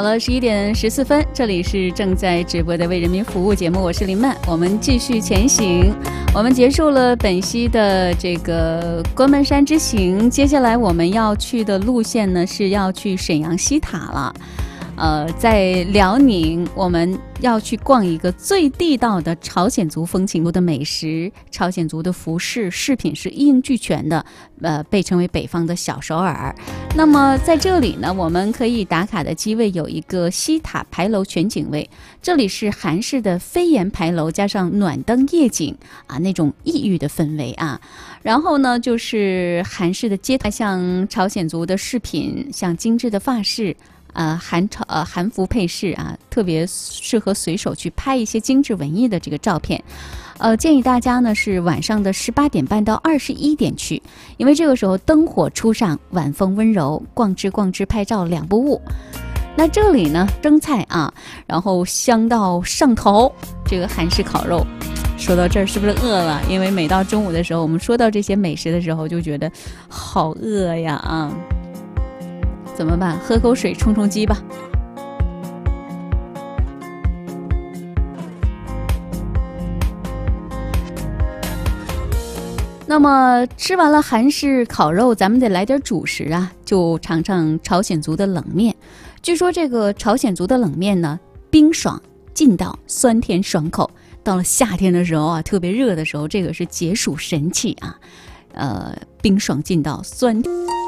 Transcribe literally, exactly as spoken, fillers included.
好了，十一点十四分，这里是正在直播的为人民服务节目，我是林曼，我们继续前行。我们结束了本溪的这个关门山之行，接下来我们要去的路线呢是要去沈阳西塔了。呃，在辽宁，我们要去逛一个最地道的朝鲜族风情的美食，朝鲜族的服饰饰品是一应俱全的，呃，被称为北方的小首尔。那么在这里呢，我们可以打卡的机位有一个西塔牌楼全景位，这里是韩式的飞檐牌楼加上暖灯夜景啊，那种异域的氛围啊。然后呢，就是韩式的街台，像朝鲜族的饰品，像精致的发饰。呃，韩朝呃韩服配饰啊，特别适合随手去拍一些精致文艺的这个照片。呃，建议大家呢是晚上的十八点半到二十一点去，因为这个时候灯火初上，晚风温柔，逛吃逛吃拍照两不误。那这里呢，蒸菜啊，然后香到上头，这个韩式烤肉。说到这儿是不是饿了？因为每到中午的时候，我们说到这些美食的时候，就觉得好饿呀啊！怎么办？喝口水充充饥吧。那么吃完了韩式烤肉，咱们得来点主食啊，就尝尝朝鲜族的冷面。据说这个朝鲜族的冷面呢，冰爽劲道，酸甜爽口。到了夏天的时候啊，特别热的时候，这个是解暑神器啊。呃，冰爽劲道，酸甜。